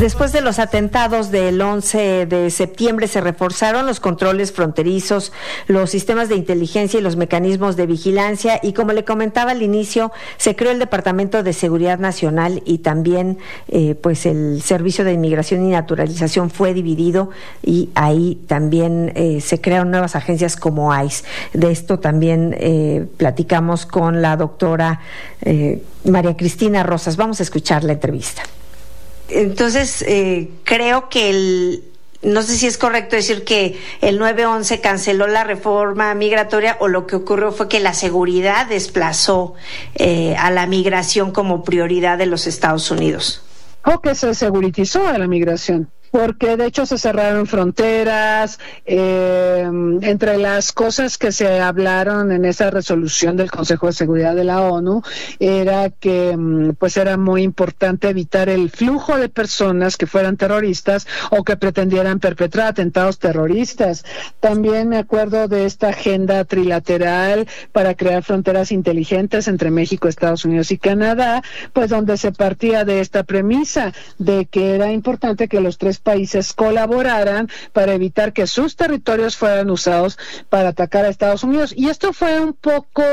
Después de los atentados del 11 de septiembre se reforzaron los controles fronterizos, los sistemas de inteligencia y los mecanismos de vigilancia, y como le comentaba al inicio, se creó el Departamento de Seguridad Nacional y también pues el Servicio de Inmigración y Naturalización fue dividido, y ahí también se crearon nuevas agencias como ICE. De esto también platicamos con la doctora María Cristina Rosas. Vamos a escuchar la entrevista. Entonces, creo que no sé si es correcto decir que el 9/11 canceló la reforma migratoria, o lo que ocurrió fue que la seguridad desplazó a la migración como prioridad de los Estados Unidos. O que se seguritizó a la migración, porque de hecho se cerraron fronteras. Entre las cosas que se hablaron en esa resolución del Consejo de Seguridad de la ONU era que pues era muy importante evitar el flujo de personas que fueran terroristas o que pretendieran perpetrar atentados terroristas. También me acuerdo de esta agenda trilateral para crear fronteras inteligentes entre México, Estados Unidos y Canadá, pues donde se partía de esta premisa de que era importante que los tres países colaboraran para evitar que sus territorios fueran usados para atacar a Estados Unidos. Y esto fue un poco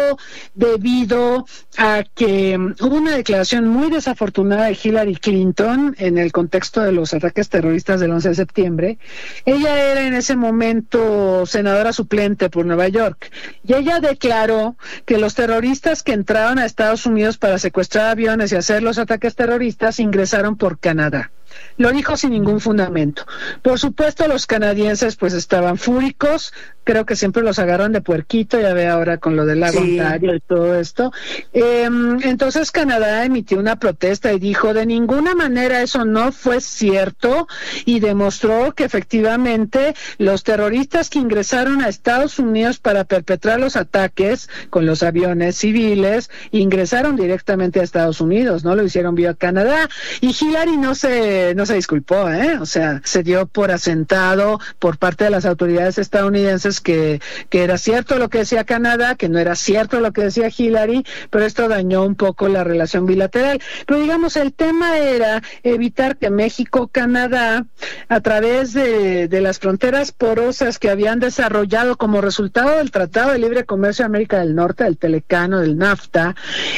debido a que hubo una declaración muy desafortunada de Hillary Clinton en el contexto de los ataques terroristas del 11 de septiembre. Ella era en ese momento senadora suplente por Nueva York, y ella declaró que los terroristas que entraron a Estados Unidos para secuestrar aviones y hacer los ataques terroristas ingresaron por Canadá. Lo dijo sin ningún fundamento. Por supuesto, los canadienses pues estaban fúricos. Creo que siempre los agarran de puerquito, ya ve ahora con lo del lago Ontario y todo esto. Entonces Canadá emitió una protesta y dijo: de ninguna manera eso no fue cierto, y demostró que efectivamente los terroristas que ingresaron a Estados Unidos para perpetrar los ataques con los aviones civiles ingresaron directamente a Estados Unidos, no lo hicieron vía Canadá. Y Hillary no se disculpó, o sea, se dio por asentado por parte de las autoridades estadounidenses que era cierto lo que decía Canadá, que no era cierto lo que decía Hillary, pero esto dañó un poco la relación bilateral. Pero digamos, el tema era evitar que México-Canadá, a través de las fronteras porosas que habían desarrollado como resultado del Tratado de Libre Comercio de América del Norte, del Telecano, del NAFTA,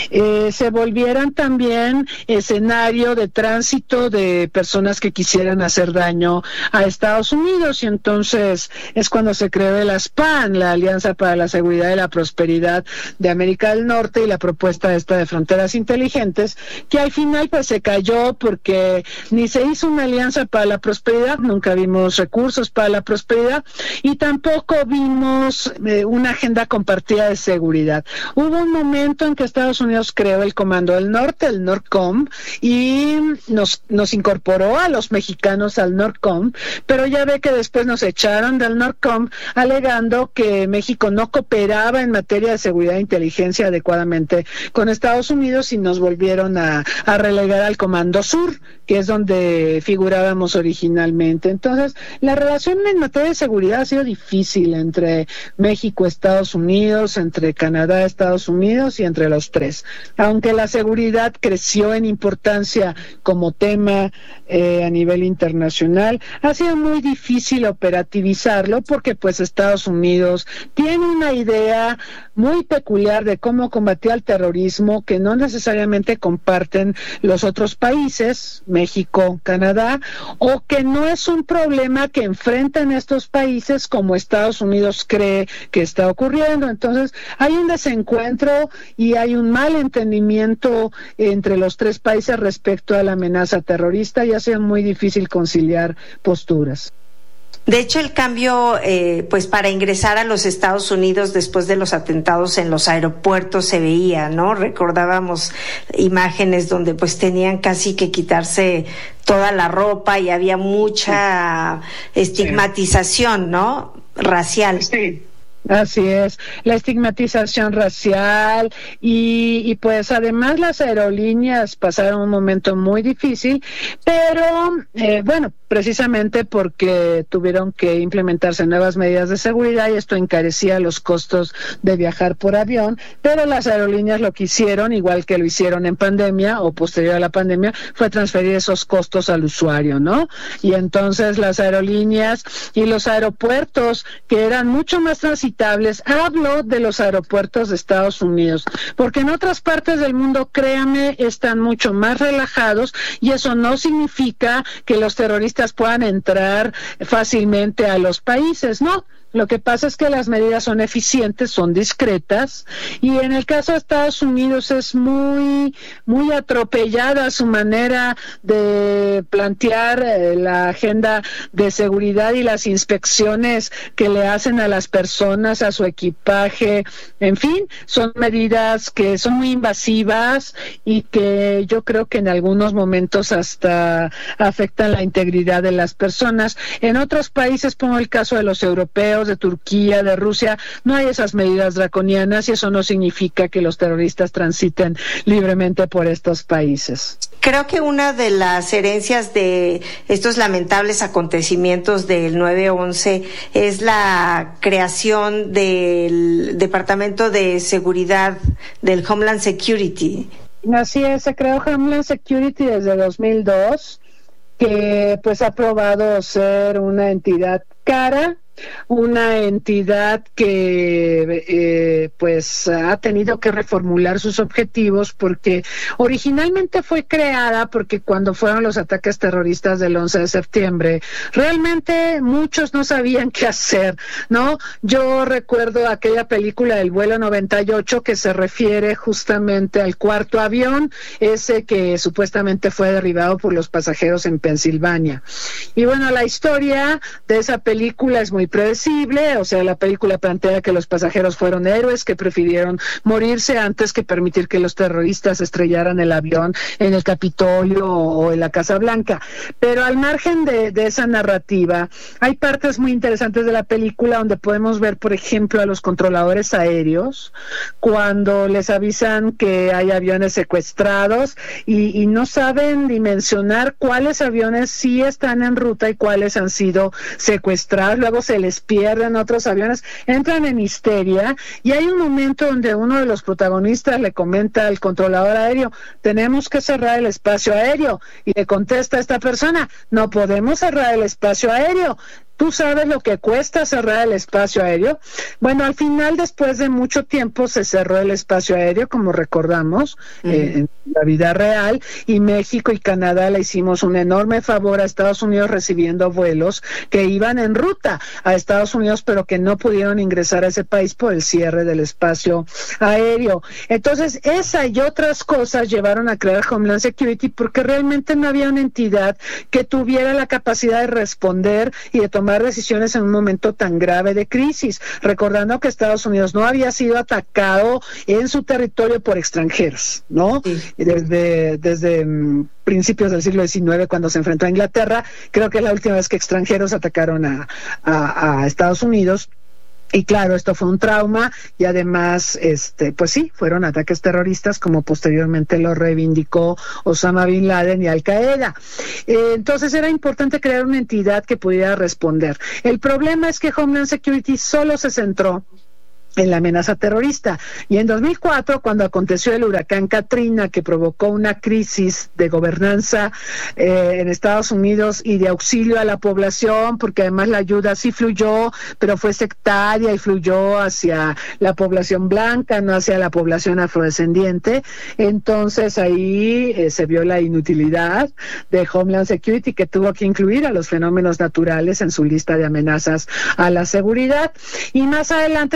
se volvieran también escenario de tránsito de personas que quisieran hacer daño a Estados Unidos. Y entonces es cuando se creó el ASPAN, la Alianza para la Seguridad y la Prosperidad de América del Norte, y la propuesta esta de fronteras inteligentes, que al final pues se cayó porque ni se hizo una alianza para la prosperidad, nunca vimos recursos para la prosperidad, y tampoco vimos una agenda compartida de seguridad. Hubo un momento en que Estados Unidos creó el Comando del Norte, el NORCOM, y nos incorporó a los mexicanos al NORCOM, pero ya ve que después nos echaron del NORCOM alegando que México no cooperaba en materia de seguridad e inteligencia adecuadamente con Estados Unidos, y nos volvieron a relegar al Comando Sur, que es donde figurábamos originalmente. Entonces, la relación en materia de seguridad ha sido difícil entre México, Estados Unidos, entre Canadá, Estados Unidos, y entre los tres. Aunque la seguridad creció en importancia como tema a nivel internacional, ha sido muy difícil operativizarlo porque pues Estados Unidos tiene una idea muy peculiar de cómo combatir al terrorismo que no necesariamente comparten los otros países, México, Canadá, o que no es un problema que enfrentan estos países como Estados Unidos cree que está ocurriendo. Entonces hay un desencuentro y hay un mal entendimiento entre los tres países respecto a la amenaza terrorista, y ha sido muy difícil conciliar posturas. De hecho, el cambio, pues para ingresar a los Estados Unidos después de los atentados en los aeropuertos se veía, ¿no? Recordábamos imágenes donde pues tenían casi que quitarse toda la ropa y había mucha estigmatización, ¿no? Racial. Sí. Así es, la estigmatización racial y pues además las aerolíneas pasaron un momento muy difícil, pero bueno, precisamente porque tuvieron que implementarse nuevas medidas de seguridad y esto encarecía los costos de viajar por avión, pero las aerolíneas lo que hicieron, igual que lo hicieron en pandemia o posterior a la pandemia, fue transferir esos costos al usuario, ¿no? Y entonces las aerolíneas y los aeropuertos que eran mucho más transitables, hablo de los aeropuertos de Estados Unidos, porque en otras partes del mundo, créame, están mucho más relajados y eso no significa que los terroristas puedan entrar fácilmente a los países, ¿no? Lo que pasa es que las medidas son eficientes, son discretas, y en el caso de Estados Unidos es muy atropellada su manera de plantear la agenda de seguridad y las inspecciones que le hacen a las personas, a su equipaje, en fin, son medidas que son muy invasivas y que yo creo que en algunos momentos hasta afectan la integridad de las personas. En otros países, pongo el caso de los europeos, de Turquía, de Rusia, no hay esas medidas draconianas y eso no significa que los terroristas transiten libremente por estos países. Creo que una de las herencias de estos lamentables acontecimientos del 9/11 es la creación del Departamento de Seguridad del Homeland Security. Así es, se creó Homeland Security desde 2002, que pues ha probado ser una entidad cara, una entidad que pues ha tenido que reformular sus objetivos, porque originalmente fue creada porque cuando fueron los ataques terroristas del 11 de septiembre, realmente muchos no sabían qué hacer, ¿no? Yo recuerdo aquella película El vuelo 98 que se refiere justamente al cuarto avión, ese que supuestamente fue derribado por los pasajeros en Pensilvania. Y bueno, la historia de esa película es muy predecible, o sea, la película plantea que los pasajeros fueron héroes que prefirieron morirse antes que permitir que los terroristas estrellaran el avión en el Capitolio o en la Casa Blanca. Pero al margen de esa narrativa, hay partes muy interesantes de la película donde podemos ver, por ejemplo, a los controladores aéreos cuando les avisan que hay aviones secuestrados y no saben dimensionar cuáles aviones sí están en ruta y cuáles han sido secuestrados. Luego se les pierden otros aviones, entran en histeria y hay un momento donde uno de los protagonistas le comenta al controlador aéreo: tenemos que cerrar el espacio aéreo, y le contesta a esta persona: no podemos cerrar el espacio aéreo. ¿Tú sabes lo que cuesta cerrar el espacio aéreo? Bueno, al final, después de mucho tiempo, se cerró el espacio aéreo, como recordamos, en la vida real, y México y Canadá le hicimos un enorme favor a Estados Unidos recibiendo vuelos que iban en ruta a Estados Unidos, pero que no pudieron ingresar a ese país por el cierre del espacio aéreo. Entonces, esa y otras cosas llevaron a crear Homeland Security, porque realmente no había una entidad que tuviera la capacidad de responder y de tomar decisiones en un momento tan grave de crisis, recordando que Estados Unidos no había sido atacado en su territorio por extranjeros, ¿no? Sí. Desde principios del siglo XIX, cuando se enfrentó a Inglaterra, creo que es la última vez que extranjeros atacaron a Estados Unidos. Y claro, esto fue un trauma y además, pues sí, fueron ataques terroristas, como posteriormente lo reivindicó Osama Bin Laden y Al Qaeda. Entonces era importante crear una entidad que pudiera responder. El problema es que Homeland Security solo se centró en la amenaza terrorista, y en 2004, cuando aconteció el huracán Katrina, que provocó una crisis de gobernanza en Estados Unidos y de auxilio a la población, porque además la ayuda sí fluyó, pero fue sectaria y fluyó hacia la población blanca, no hacia la población afrodescendiente. Entonces ahí se vio la inutilidad de Homeland Security, que tuvo que incluir a los fenómenos naturales en su lista de amenazas a la seguridad. Y más adelante también se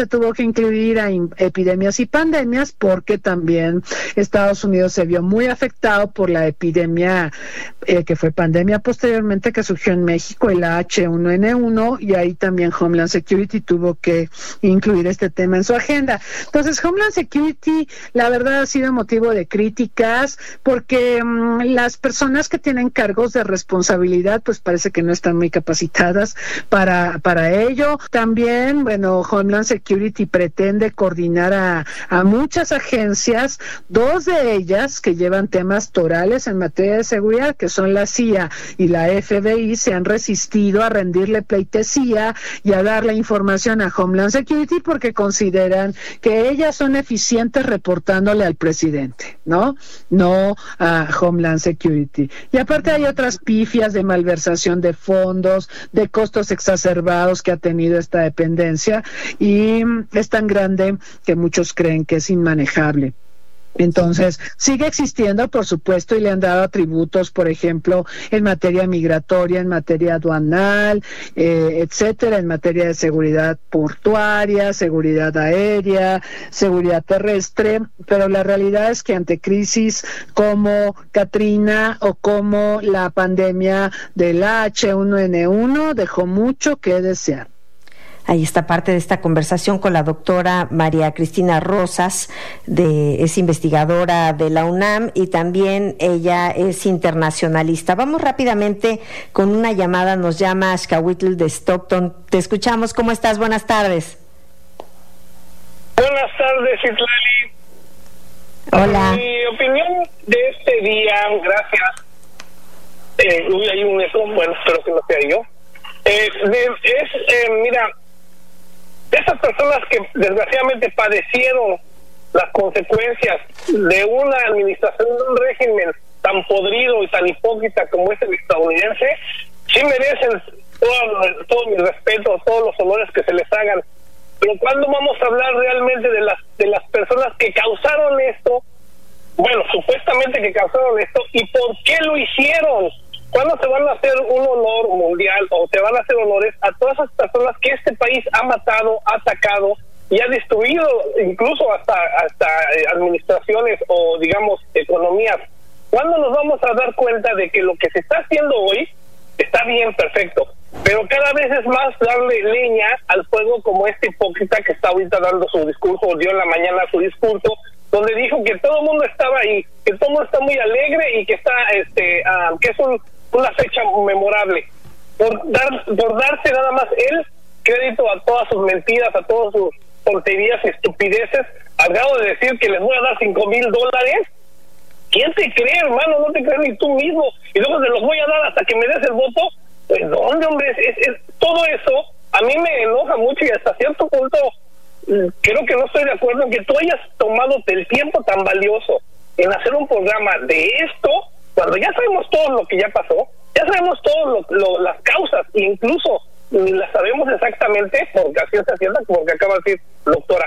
se tuvo que incluir a epidemias y pandemias porque también Estados Unidos se vio muy afectado por la epidemia que fue pandemia posteriormente que surgió en México, el H1N1, y ahí también Homeland Security tuvo que incluir este tema en su agenda. Entonces, Homeland Security, la verdad, ha sido motivo de críticas porque las personas que tienen cargos de responsabilidad, pues parece que no están muy capacitadas para ello. También, bueno, Homeland Security pretende coordinar a muchas agencias, dos de ellas que llevan temas torales en materia de seguridad, que son la CIA y la FBI, se han resistido a rendirle pleitesía y a darle información a Homeland Security porque consideran que ellas son eficientes reportándole al presidente, no a Homeland Security. Y aparte hay otras pifias de malversación de fondos, de costos exacerbados que ha tenido esta dependencia, y es tan grande que muchos creen que es inmanejable. Entonces, sigue existiendo, por supuesto, y le han dado atributos, por ejemplo, en materia migratoria, en materia aduanal, etcétera, en materia de seguridad portuaria, seguridad aérea, seguridad terrestre, pero la realidad es que ante crisis como Katrina o como la pandemia del H1N1 dejó mucho que desear. Ahí está parte de esta conversación con la doctora María Cristina Rosas, es investigadora de la UNAM y también ella es internacionalista. Vamos rápidamente con una llamada, nos llama Xcahuitl de Stockton. Te escuchamos, ¿cómo estás? Buenas tardes. Buenas tardes, Citlali. Hola. Mi opinión de este día, gracias. Hay un eco, bueno, espero que no sea yo. Mira, esas personas que desgraciadamente padecieron las consecuencias de una administración, de un régimen tan podrido y tan hipócrita como es el estadounidense, sí merecen todo mi respeto, todos los honores que se les hagan. Pero ¿cuándo vamos a hablar realmente de las personas que causaron esto? Bueno, supuestamente que causaron esto, ¿y por qué lo hicieron? ¿Cuándo se van a hacer un honor mundial o se van a hacer honores a todas esas personas que este país ha matado, ha atacado y ha destruido, incluso hasta administraciones o, digamos, economías? ¿Cuándo nos vamos a dar cuenta de que lo que se está haciendo hoy está bien, perfecto, pero cada vez es más darle leña al fuego, como este hipócrita que está ahorita dando su discurso, dio en la mañana su discurso, donde dijo que todo el mundo estaba ahí, que todo el mundo está muy alegre y que está, que es una fecha memorable, por darse nada más él crédito a todas sus mentiras, a todas sus tonterías y estupideces, al grado de decir que les voy a dar $5,000. ¿Quién te cree, hermano? No te crees ni tú mismo. Y luego se los voy a dar hasta que me des el voto. Pues, ¿dónde, hombre? Todo eso a mí me enoja mucho y hasta cierto punto creo que no estoy de acuerdo en que tú hayas tomado el tiempo tan valioso en hacer un programa de esto, cuando ya sabemos todo lo que ya pasó, ya sabemos todas las causas, e incluso las sabemos exactamente, porque así es cierta, porque acaba de decir doctora,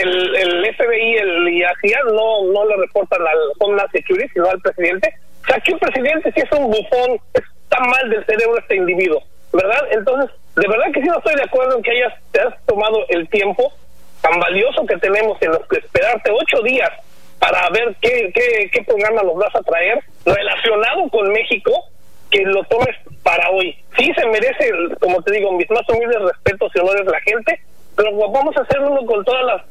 el FBI y CIA no le reportan al Homeland Security, sino al presidente. O sea, que un presidente sí es un bufón, está mal del cerebro este individuo, ¿verdad? Entonces, de verdad que sí no estoy de acuerdo en que te has tomado el tiempo tan valioso que tenemos en los que esperarte 8 días para ver qué programa nos vas a traer relacionado con México, que lo tomes para hoy. Sí se merece, como te digo, mis más humildes respetos y honores la gente, pero vamos a hacerlo con toda la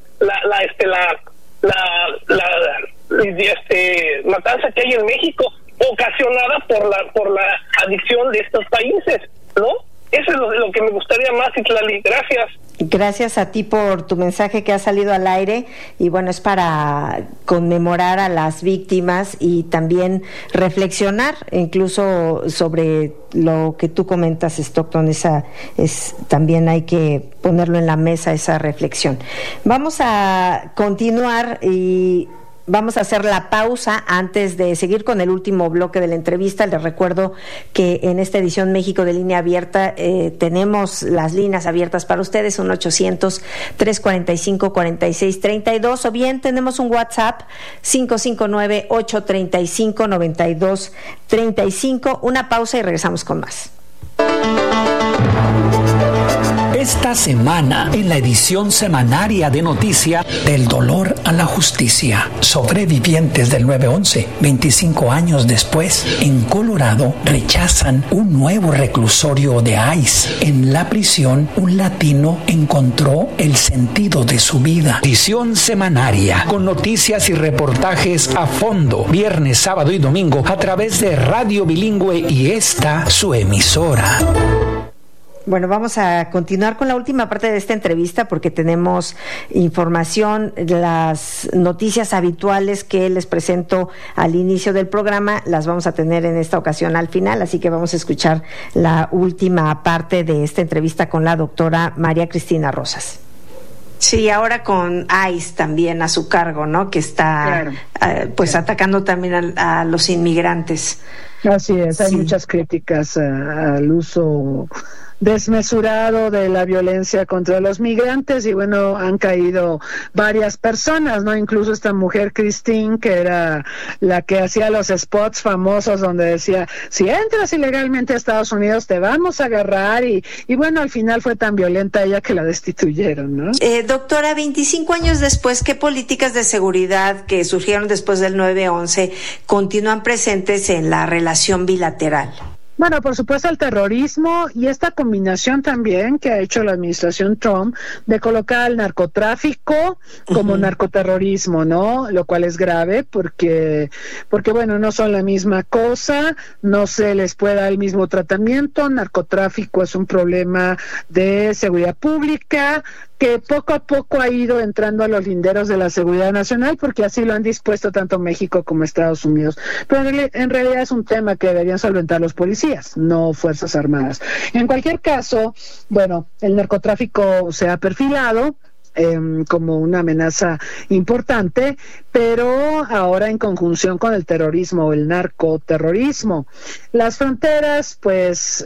matanza que hay en México, ocasionada por la adicción de estos países, ¿no? Eso es lo que me gustaría más, Citlali. Gracias. Gracias a ti por tu mensaje que ha salido al aire, y bueno, es para conmemorar a las víctimas y también reflexionar incluso sobre lo que tú comentas, Stockton. También hay que ponerlo en la mesa, esa reflexión. Vamos a continuar y vamos a hacer la pausa antes de seguir con el último bloque de la entrevista. Les recuerdo que en esta edición México de Línea Abierta tenemos las líneas abiertas para ustedes, 1-800-345-4632, o bien tenemos un WhatsApp 559-835-9235. Una pausa y regresamos con más. Esta semana, en la edición semanaria de Noticia, del dolor a la justicia. Sobrevivientes del 9/11, 25 años después, en Colorado, rechazan un nuevo reclusorio de ICE. En la prisión, un latino encontró el sentido de su vida. Edición semanaria, con noticias y reportajes a fondo, viernes, sábado y domingo, a través de Radio Bilingüe y esta, su emisora. Bueno, vamos a continuar con la última parte de esta entrevista porque tenemos información, las noticias habituales que les presento al inicio del programa, las vamos a tener en esta ocasión al final, así que vamos a escuchar la última parte de esta entrevista con la doctora María Cristina Rosas. Sí, ahora con ICE también a su cargo, ¿no? Que está atacando también a los inmigrantes. Así es, hay muchas críticas al uso desmesurado de la violencia contra los migrantes y bueno, han caído varias personas, ¿no? Incluso esta mujer Christine, que era la que hacía los spots famosos donde decía, si entras ilegalmente a Estados Unidos te vamos a agarrar y bueno, al final fue tan violenta ella que la destituyeron, ¿no? Doctora, 25 años después, ¿qué políticas de seguridad que surgieron después del 9/11 continúan presentes en la relación bilateral? Bueno, por supuesto el terrorismo y esta combinación también que ha hecho la administración Trump de colocar al narcotráfico como narcoterrorismo, ¿no? Lo cual es grave porque bueno, no son la misma cosa, no se les puede dar el mismo tratamiento. Narcotráfico es un problema de seguridad pública que poco a poco ha ido entrando a los linderos de la seguridad nacional, porque así lo han dispuesto tanto México como Estados Unidos. Pero en realidad es un tema que deberían solventar los policías, no Fuerzas Armadas. En cualquier caso, bueno, el narcotráfico se ha perfilado como una amenaza importante, pero ahora en conjunción con el terrorismo o el narcoterrorismo. Las fronteras pues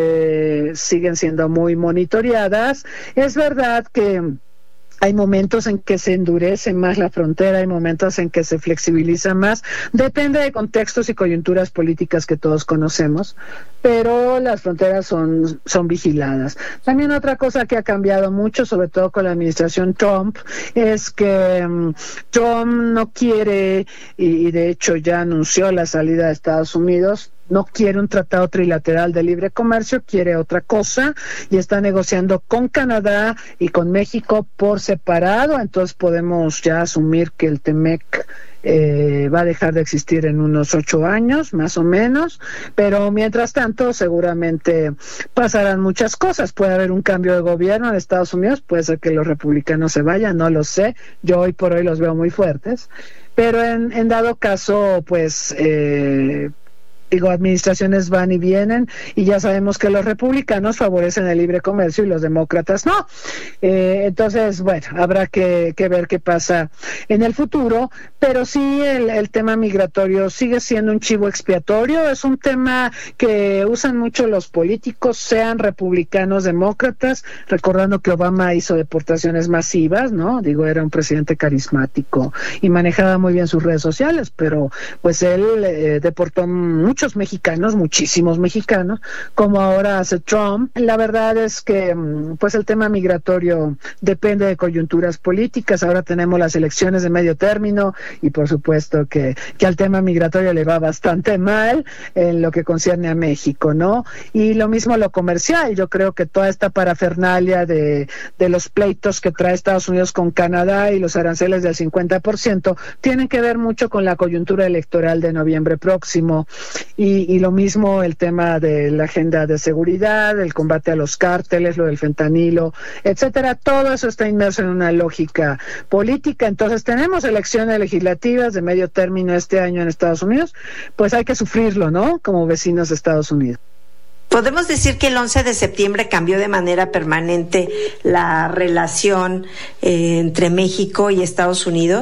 siguen siendo muy monitoreadas. Es verdad que hay momentos en que se endurece más la frontera, hay momentos en que se flexibiliza más, depende de contextos y coyunturas políticas que todos conocemos, pero las fronteras son vigiladas. También otra cosa que ha cambiado mucho, sobre todo con la administración Trump, es que Trump no quiere, y de hecho ya anunció la salida de Estados Unidos, no quiere un tratado trilateral de libre comercio, quiere otra cosa y está negociando con Canadá y con México por separado. Entonces podemos ya asumir que el TEMEC va a dejar de existir en unos 8 años, más o menos, pero mientras tanto seguramente pasarán muchas cosas. Puede haber un cambio de gobierno en Estados Unidos, puede ser que los republicanos se vayan, no lo sé, yo hoy por hoy los veo muy fuertes, pero en dado caso, pues administraciones van y vienen y ya sabemos que los republicanos favorecen el libre comercio y los demócratas no. Entonces, bueno, habrá que ver qué pasa en el futuro, pero sí el tema migratorio sigue siendo un chivo expiatorio, es un tema que usan mucho los políticos, sean republicanos, demócratas, recordando que Obama hizo deportaciones masivas, ¿no? Digo, era un presidente carismático y manejaba muy bien sus redes sociales, pero pues él deportó muchos mexicanos, muchísimos mexicanos, como ahora hace Trump. La verdad es que pues el tema migratorio depende de coyunturas políticas. Ahora tenemos las elecciones de medio término y por supuesto que al tema migratorio le va bastante mal en lo que concierne a México, ¿no? Y lo mismo lo comercial. Yo creo que toda esta parafernalia de los pleitos que trae Estados Unidos con Canadá y los aranceles del 50% tienen que ver mucho con la coyuntura electoral de noviembre próximo. Y lo mismo el tema de la agenda de seguridad, el combate a los cárteles, lo del fentanilo, etcétera. Todo eso está inmerso en una lógica política. Entonces tenemos elecciones legislativas de medio término este año en Estados Unidos, pues hay que sufrirlo, ¿no? Como vecinos de Estados Unidos. ¿Podemos decir que el 11 de septiembre cambió de manera permanente la relación entre México y Estados Unidos?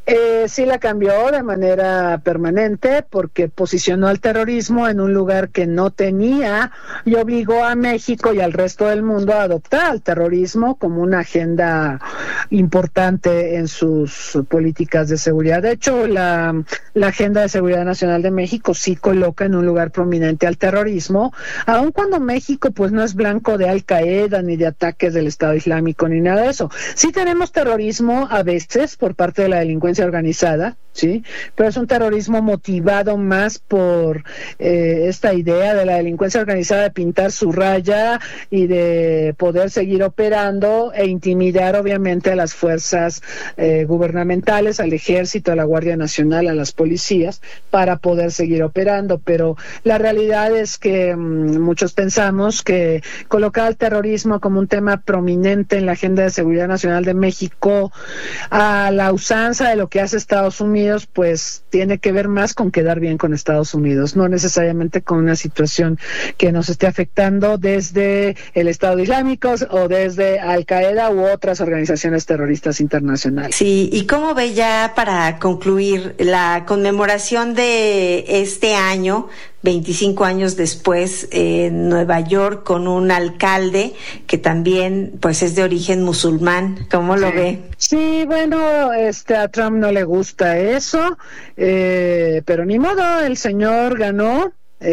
Sí la cambió de manera permanente porque posicionó al terrorismo en un lugar que no tenía y obligó a México y al resto del mundo a adoptar al terrorismo como una agenda importante en sus políticas de seguridad. De hecho, la Agenda de Seguridad Nacional de México sí coloca en un lugar prominente al terrorismo, aun cuando México pues no es blanco de Al-Qaeda ni de ataques del Estado Islámico ni nada de eso. Sí tenemos terrorismo a veces por parte de la delincuencia organizada, sí, pero es un terrorismo motivado más por esta idea de la delincuencia organizada de pintar su raya y de poder seguir operando e intimidar obviamente a las fuerzas gubernamentales, al ejército, a la Guardia Nacional, a las policías, para poder seguir operando. Pero la realidad es que muchos pensamos que colocar el terrorismo como un tema prominente en la Agenda de Seguridad Nacional de México, a la usanza de lo que hace Estados Unidos, pues tiene que ver más con quedar bien con Estados Unidos, no necesariamente con una situación que nos esté afectando desde el Estado Islámico o desde Al-Qaeda u otras organizaciones terroristas internacionales. Sí, ¿y cómo ve ya para concluir la conmemoración de este año, 25 años después, en Nueva York, con un alcalde que también pues es de origen musulmán? ¿Cómo lo ve? Sí, bueno, a Trump no le gusta eso, pero ni modo, el señor ganó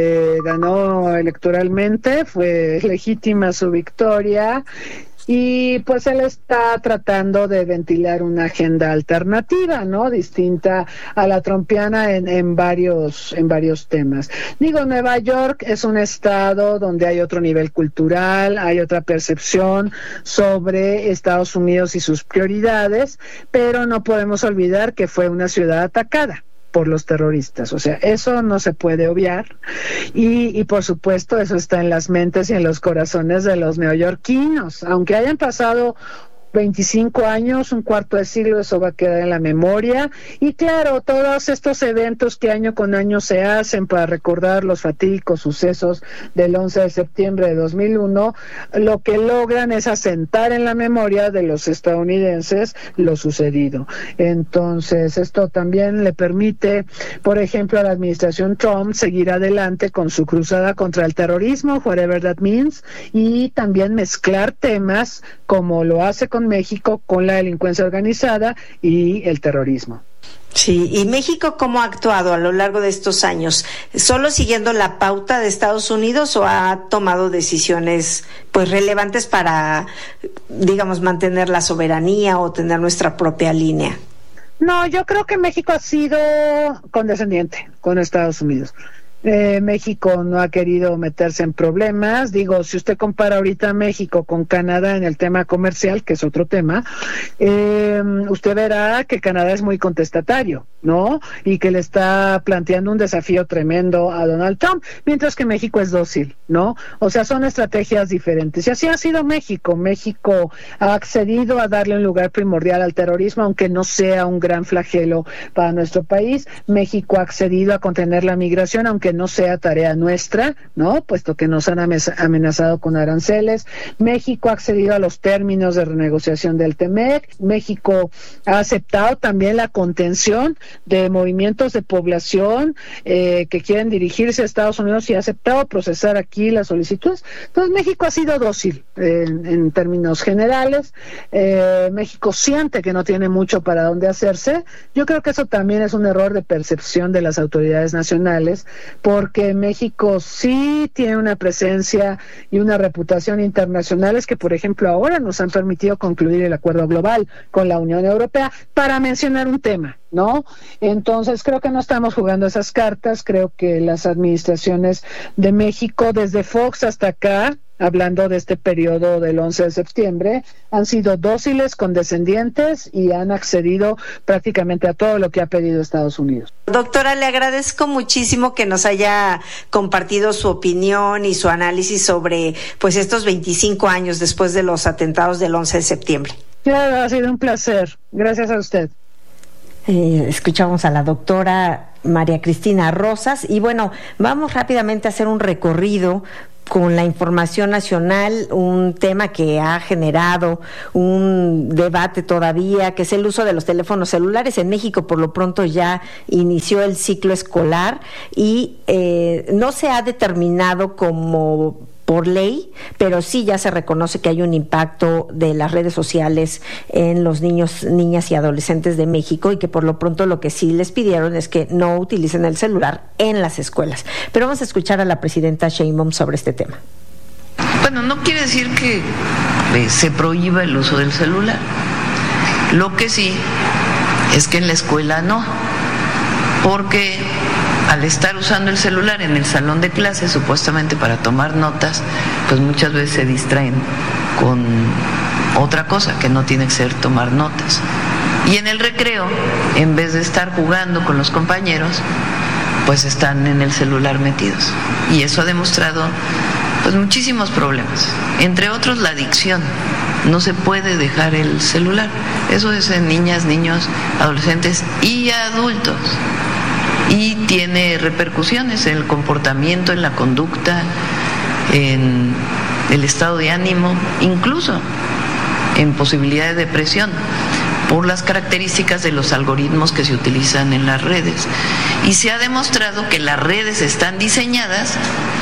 electoralmente, fue legítima su victoria. Y pues él está tratando de ventilar una agenda alternativa, ¿no? Distinta a la trumpiana en varios temas. Digo, Nueva York es un estado donde hay otro nivel cultural, hay otra percepción sobre Estados Unidos y sus prioridades, pero no podemos olvidar que fue una ciudad atacada por los terroristas, o sea, eso no se puede obviar y por supuesto eso está en las mentes y en los corazones de los neoyorquinos, aunque hayan pasado 25 años, un cuarto de siglo, eso va a quedar en la memoria. Y claro, todos estos eventos que año con año se hacen para recordar los fatídicos sucesos del 11 de septiembre de 2001, lo que logran es asentar en la memoria de los estadounidenses lo sucedido. Entonces, esto también le permite, por ejemplo, a la administración Trump seguir adelante con su cruzada contra el terrorismo, whatever that means, y también mezclar temas como lo hace con México, con la delincuencia organizada y el terrorismo. Sí, ¿y México cómo ha actuado a lo largo de estos años? ¿Solo siguiendo la pauta de Estados Unidos o ha tomado decisiones pues relevantes para, digamos, mantener la soberanía o tener nuestra propia línea? No, yo creo que México ha sido condescendiente con Estados Unidos. México no ha querido meterse en problemas. Digo, si usted compara ahorita México con Canadá en el tema comercial, que es otro tema, usted verá que Canadá es muy contestatario, ¿no? Y que le está planteando un desafío tremendo a Donald Trump, mientras que México es dócil, ¿no? O sea, son estrategias diferentes. Y así ha sido México. México ha accedido a darle un lugar primordial al terrorismo, aunque no sea un gran flagelo para nuestro país. México ha accedido a contener la migración, aunque no sea tarea nuestra, ¿no? Puesto que nos han amenazado con aranceles. México ha accedido a los términos de renegociación del TEMEC. México ha aceptado también la contención de movimientos de población que quieren dirigirse a Estados Unidos y ha aceptado procesar aquí las solicitudes. Entonces México ha sido dócil en términos generales. México siente que no tiene mucho para dónde hacerse. Yo creo que eso también es un error de percepción de las autoridades nacionales, porque México sí tiene una presencia y una reputación internacionales que, por ejemplo, ahora nos han permitido concluir el acuerdo global con la Unión Europea, para mencionar un tema, ¿no? Entonces creo que no estamos jugando esas cartas. Creo que las administraciones de México, desde Fox hasta acá, hablando de este periodo del 11 de septiembre, han sido dóciles, condescendientes y han accedido prácticamente a todo lo que ha pedido Estados Unidos. Doctora, le agradezco muchísimo que nos haya compartido su opinión y su análisis sobre pues estos 25 años después de los atentados del 11 de septiembre. Claro, ha sido un placer. Gracias a usted. Escuchamos a la doctora María Cristina Rosas y bueno, vamos rápidamente a hacer un recorrido con la información nacional, un tema que ha generado un debate todavía, que es el uso de los teléfonos celulares. En México, por lo pronto, ya inició el ciclo escolar y no se ha determinado como por ley, pero sí ya se reconoce que hay un impacto de las redes sociales en los niños, niñas y adolescentes de México, y que por lo pronto lo que sí les pidieron es que no utilicen el celular en las escuelas. Pero vamos a escuchar a la presidenta Sheinbaum sobre este tema. Bueno, no quiere decir que se prohíba el uso del celular. Lo que sí es que en la escuela no, porque al estar usando el celular en el salón de clases, supuestamente para tomar notas, pues muchas veces se distraen con otra cosa que no tiene que ser tomar notas. Y en el recreo, en vez de estar jugando con los compañeros, pues están en el celular metidos. Y eso ha demostrado pues muchísimos problemas, entre otros la adicción. No se puede dejar el celular. Eso es en niñas, niños, adolescentes y adultos. Y tiene repercusiones en el comportamiento, en la conducta, en el estado de ánimo, incluso en posibilidad de depresión, por las características de los algoritmos que se utilizan en las redes. Y se ha demostrado que las redes están diseñadas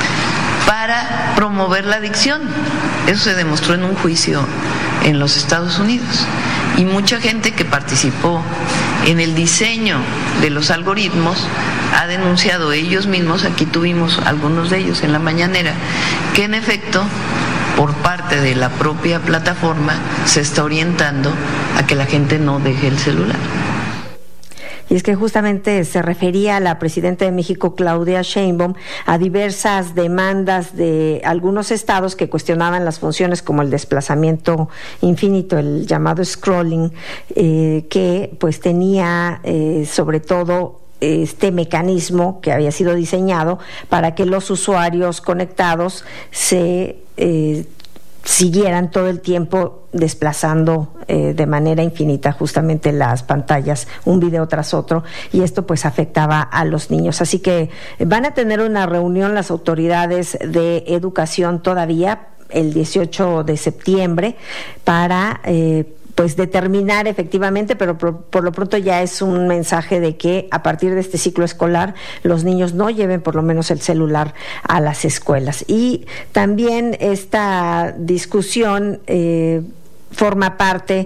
para promover la adicción. Eso se demostró en un juicio en los Estados Unidos. Y mucha gente que participó en el diseño de los algoritmos ha denunciado ellos mismos, aquí tuvimos algunos de ellos en la mañanera, que en efecto, por parte de la propia plataforma, se está orientando a que la gente no deje el celular. Y es que justamente se refería a la presidenta de México, Claudia Sheinbaum, a diversas demandas de algunos estados que cuestionaban las funciones como el desplazamiento infinito, el llamado scrolling, que pues tenía sobre todo este mecanismo que había sido diseñado para que los usuarios conectados se siguieran todo el tiempo desplazando de manera infinita justamente las pantallas, un video tras otro, y esto pues afectaba a los niños. Así que van a tener una reunión las autoridades de educación todavía el 18 de septiembre para pues determinar efectivamente, pero por lo pronto ya es un mensaje de que a partir de este ciclo escolar los niños no lleven por lo menos el celular a las escuelas. Y también esta discusión forma parte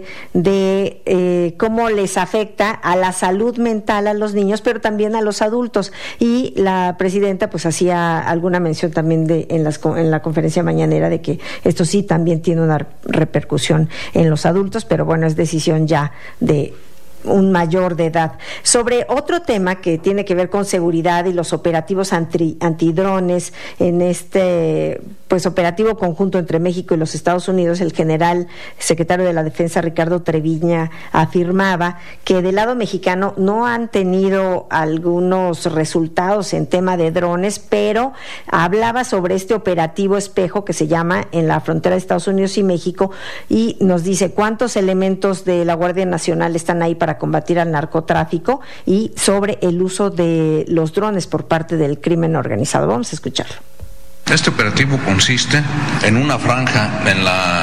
de cómo les afecta a la salud mental a los niños, pero también a los adultos. Y la presidenta pues hacía alguna mención también en la conferencia mañanera de que esto sí también tiene una repercusión en los adultos, pero bueno, es decisión ya de un mayor de edad. Sobre otro tema que tiene que ver con seguridad y los operativos antidrones en este pues operativo conjunto entre México y los Estados Unidos, el general secretario de la Defensa Ricardo Treviña afirmaba que del lado mexicano no han tenido algunos resultados en tema de drones, pero hablaba sobre este operativo espejo que se llama en la frontera de Estados Unidos y México, y nos dice cuántos elementos de la Guardia Nacional están ahí para combatir al narcotráfico y sobre el uso de los drones por parte del crimen organizado. Vamos a escucharlo. Este operativo consiste en una franja en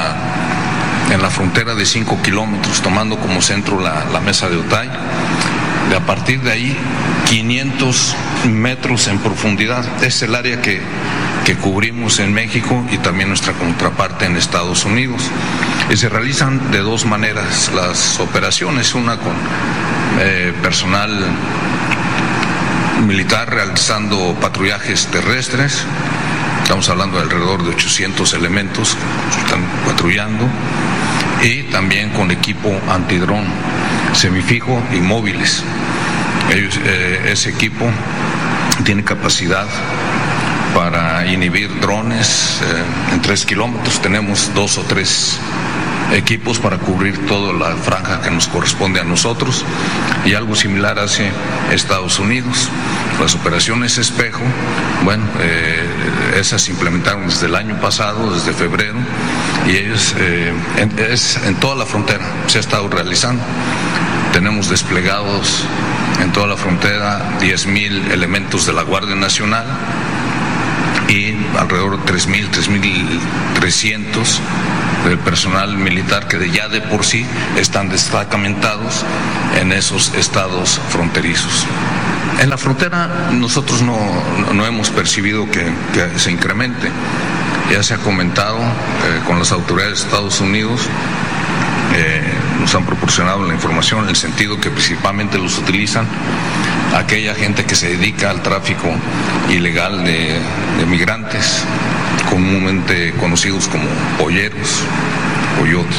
la frontera de 5 kilómetros, tomando como centro la mesa de Otay. De a partir de ahí, 500 metros en profundidad. Es el área que cubrimos en México y también nuestra contraparte en Estados Unidos. Y se realizan de dos maneras las operaciones, una con personal militar realizando patrullajes terrestres. Estamos hablando de alrededor de 800 elementos que están patrullando, y también con equipo antidrón, semifijo y móviles. Ese equipo tiene capacidad para inhibir drones en 3 kilómetros. Tenemos 2 o 3 equipos para cubrir toda la franja que nos corresponde a nosotros, y algo similar hace Estados Unidos. Las operaciones espejo, bueno, esas se implementaron desde el año pasado, desde febrero, y ellos en toda la frontera se ha estado realizando. Tenemos desplegados en toda la frontera 10,000 elementos de la Guardia Nacional, y alrededor de 3.000, 3.300 del personal militar que ya de por sí están destacamentados en esos estados fronterizos. En la frontera nosotros no hemos percibido que se incremente. Ya se ha comentado con las autoridades de Estados Unidos, nos han proporcionado la información en el sentido que principalmente los utilizan aquella gente que se dedica al tráfico ilegal de migrantes, comúnmente conocidos como polleros, coyotes.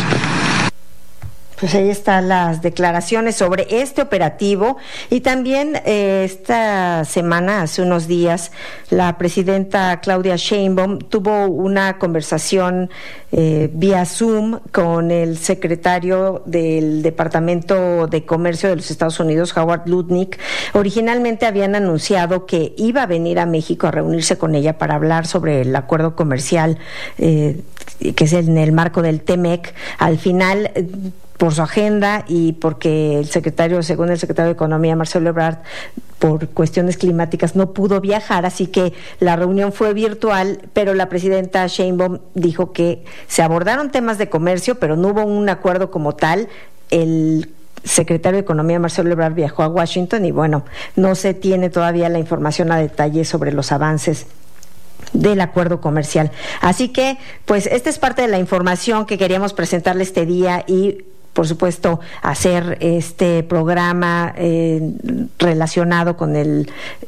Pues ahí están las declaraciones sobre este operativo y también esta semana, hace unos días, la presidenta Claudia Sheinbaum tuvo una conversación vía Zoom con el secretario del Departamento de Comercio de los Estados Unidos, Howard Lutnick. Originalmente habían anunciado que iba a venir a México a reunirse con ella para hablar sobre el acuerdo comercial que es en el marco del TEMEC. Al final, por su agenda y porque según el secretario de Economía, Marcelo Ebrard, por cuestiones climáticas no pudo viajar, así que la reunión fue virtual, pero la presidenta Sheinbaum dijo que se abordaron temas de comercio, pero no hubo un acuerdo como tal. El secretario de Economía, Marcelo Ebrard, viajó a Washington y bueno, no se tiene todavía la información a detalle sobre los avances del acuerdo comercial. Así que, pues, esta es parte de la información que queríamos presentarle este día y, por supuesto, hacer este programa relacionado con el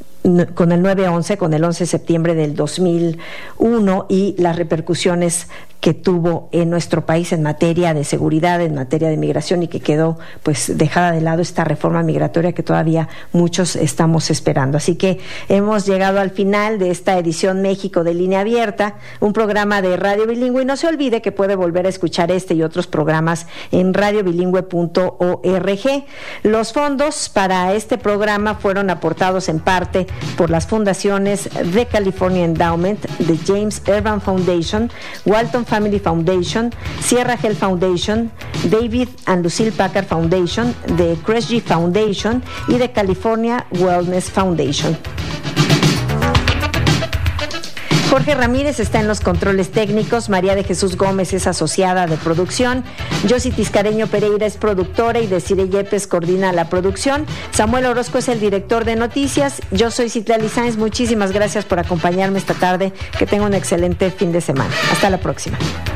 9/11, con el 11 de septiembre del 2001 y las repercusiones que tuvo en nuestro país en materia de seguridad, en materia de migración, y que quedó pues dejada de lado esta reforma migratoria que todavía muchos estamos esperando. Así que hemos llegado al final de esta edición México de Línea Abierta, un programa de Radio Bilingüe, y no se olvide que puede volver a escuchar este y otros programas en radiobilingüe.org. Los fondos para este programa fueron aportados en parte por las fundaciones The California Endowment, The James Urban Foundation, Walton Family Foundation, Sierra Health Foundation, David and Lucille Packard Foundation, The Kresge Foundation y The California Wellness Foundation. Jorge Ramírez está en los controles técnicos, María de Jesús Gómez es asociada de producción, Yossi Tiscareño Pereira es productora y Desiree Yepes coordina la producción, Samuel Orozco es el director de noticias, yo soy Citlali Sáenz, muchísimas gracias por acompañarme esta tarde, que tenga un excelente fin de semana. Hasta la próxima.